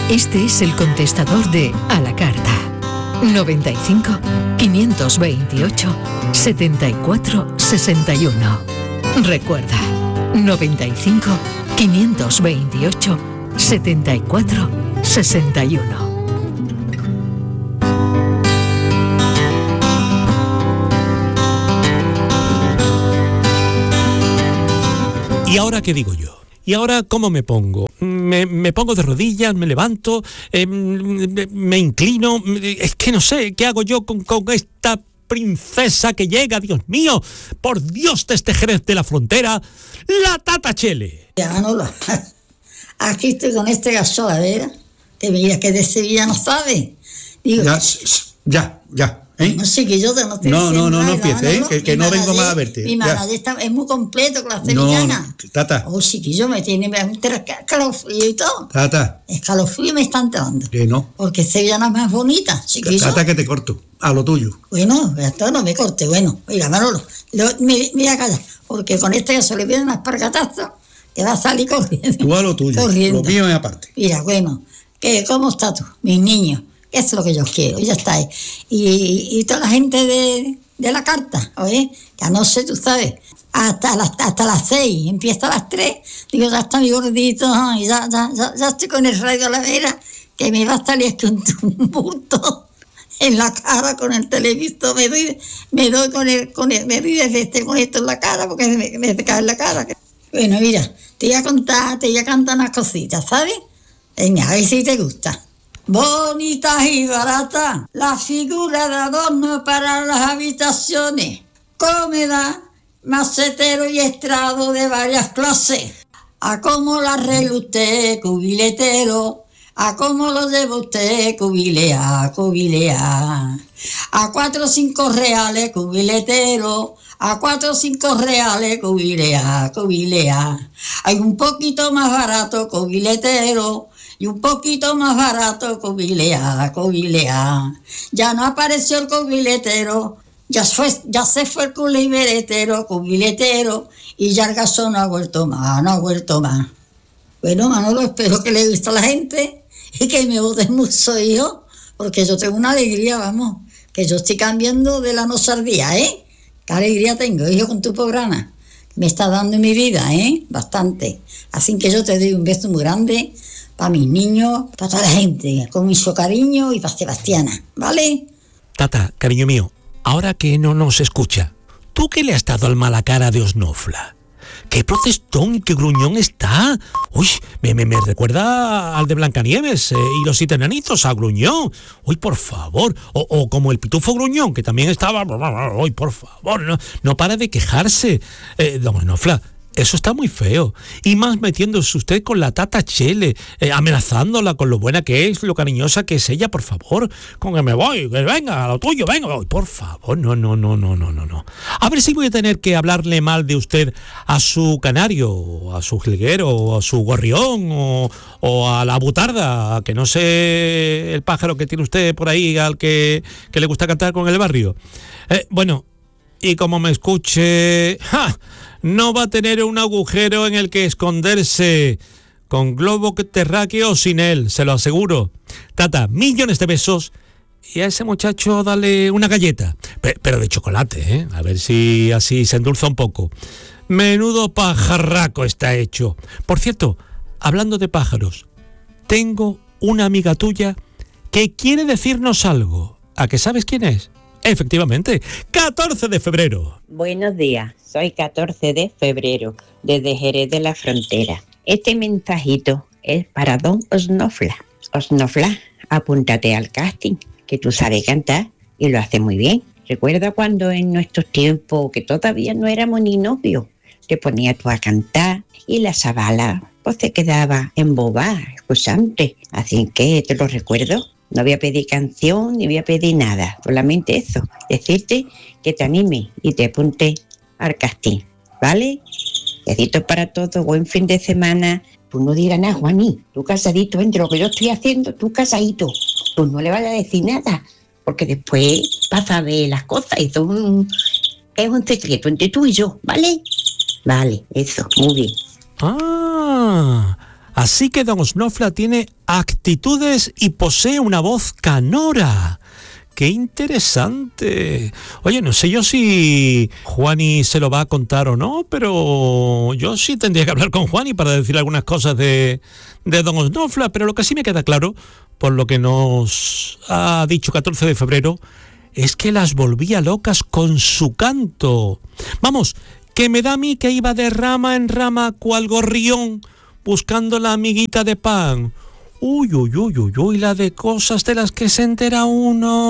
Este es el contestador de A la Carta. 95 528 74 61. Recuerda, 95 528 74 61. ¿Y ahora qué digo yo? ¿Y ahora cómo me pongo? ¿Me pongo de rodillas? ¿Me levanto? ¿Me inclino? Es que no sé, ¿qué hago yo con esta princesa que llega? Dios mío, por Dios, desde Jerez de la Frontera, la Tata Chele. Ya, Manolo, aquí estoy con este gaso, a ver, que mira que de Sevilla no sabe. Digo, ya. No sé, que yo te no estoy No empieces, empieces, que no vengo más a verte. Mi madre es muy completo con la sevillana. No, Tata. Oh, chiquillo, me tiene un escalofrío y todo. Tata. Escalofrío me está entrando. Que no. Porque sevillana es más bonita, chiquillo. Tata, que te corto, a lo tuyo. Bueno, esto no me corte, bueno. Mira, Manolo, mira, calla, porque con este caso le viene un espargatazo que va a salir corriendo. Tú a lo tuyo, corriendo. Lo mío es aparte. Mira, bueno, ¿cómo estás tú, mis niños? Eso es lo que yo quiero, ya está ahí. Y toda la gente de la carta, oye, ya no sé, tú sabes, hasta las 6, empieza a las 3, digo, ya está mi gordito, y ya estoy con el radio a la vera, que me va a salir con un bulto en la cara con el televisor, me doy con esto en la cara, porque me cae en la cara. Bueno, mira, te voy a cantar unas cositas, ¿sabes? Venga, a ver si te gusta. Bonitas y baratas, la figura de adorno para las habitaciones, cómoda, macetero y estrado de varias clases. A cómo la arregla usted, cubiletero, a cómo lo lleva usted, cubilea. A 4 o 5 reales, cubiletero, a 4 o 5 reales, cubilea. Hay un poquito más barato, cubiletero, y un poquito más barato, cubilea. Ya no apareció el cubiletero, ya se fue el cubiletero, y ya el gaso no ha vuelto más. Bueno, Manolo, espero que le guste a la gente y que me voten mucho, hijo, porque yo tengo una alegría, vamos, que yo estoy cambiando de la nosardía, Qué alegría tengo, hijo, con tu programa. Me está dando en mi vida, bastante. Así que yo te doy un beso muy grande para mis niños, para toda la gente, con mucho cariño, y para Sebastiana, ¿vale? Tata, cariño mío, ahora que no nos escucha, ¿tú qué le has dado al mala cara de Osnofla? ¡Qué protestón, qué gruñón está! ¡Uy! Me recuerda al de Blancanieves y los 7 enanitos, a Gruñón. ¡Uy, por favor! O como el pitufo Gruñón, que también estaba... ¡Uy, por favor! No para de quejarse. Don Osnofla, eso está muy feo. Y más metiéndose usted con la Tata Chele, amenazándola con lo buena que es, lo cariñosa que es ella, por favor. Con que me voy, que venga, a lo tuyo, venga. Voy, por favor, no. A ver si voy a tener que hablarle mal de usted a su canario, a su jilguero, a su gorrión, o a la butarda, que no sé el pájaro que tiene usted por ahí, al que le gusta cantar con el barrio. Bueno, y como me escuche... ¡ja! No va a tener un agujero en el que esconderse, con globo terráqueo o sin él, se lo aseguro. Tata, millones de besos, y a ese muchacho dale una galleta, pero de chocolate, a ver si así se endulza un poco. Menudo pajarraco está hecho. Por cierto, hablando de pájaros, tengo una amiga tuya que quiere decirnos algo. ¿A que sabes quién es? Efectivamente, 14 de febrero. Buenos días, soy 14 de febrero, desde Jerez de la Frontera. Este mensajito es para don Osnofla. Osnofla, apúntate al casting, que tú sabes cantar y lo haces muy bien. Recuerda cuando en nuestros tiempos, que todavía no éramos ni novios, te ponías tú a cantar y la Zabala pues se quedaba embobada, escuchante. Así que te lo recuerdo. No voy a pedir canción ni voy a pedir nada, solamente eso, decirte que te anime y te apunte al casting, ¿vale? Besitos para todos, buen fin de semana. Tú no dirás nada, Juaní, tú casadito, entre lo que yo estoy haciendo, tú casadito, tú no le vas a decir nada, porque después pasa de las cosas y es un secreto entre tú y yo, ¿vale? Vale, eso, muy bien. Así que don Osnofla tiene actitudes y posee una voz canora. ¡Qué interesante! Oye, no sé yo si Juani se lo va a contar o no, pero yo sí tendría que hablar con Juani para decir algunas cosas de don Osnofla, pero lo que sí me queda claro, por lo que nos ha dicho 14 de febrero, es que las volvía locas con su canto. Vamos, que me da a mí que iba de rama en rama cual gorrión buscando la amiguita de pan. Uy, la de cosas de las que se entera uno.